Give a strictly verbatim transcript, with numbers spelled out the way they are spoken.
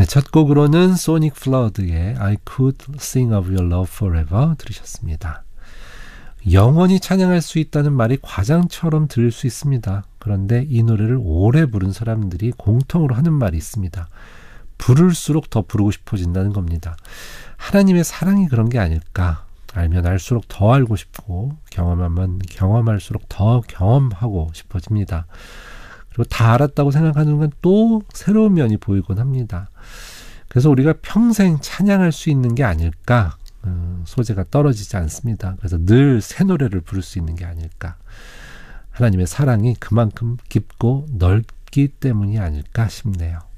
네, 첫 곡으로는 소닉 플러드의 I Could Sing of Your Love Forever 들으셨습니다. 영원히 찬양할 수 있다는 말이 과장처럼 들릴 수 있습니다. 그런데 이 노래를 오래 부른 사람들이 공통으로 하는 말이 있습니다. 부를수록 더 부르고 싶어진다는 겁니다. 하나님의 사랑이 그런 게 아닐까. 알면 알수록 더 알고 싶고 경험하면 경험할수록 더 경험하고 싶어집니다. 그리고 다 알았다고 생각하는 건 또 새로운 면이 보이곤 합니다. 그래서 우리가 평생 찬양할 수 있는 게 아닐까. 음, 소재가 떨어지지 않습니다. 그래서 늘 새 노래를 부를 수 있는 게 아닐까. 하나님의 사랑이 그만큼 깊고 넓기 때문이 아닐까 싶네요.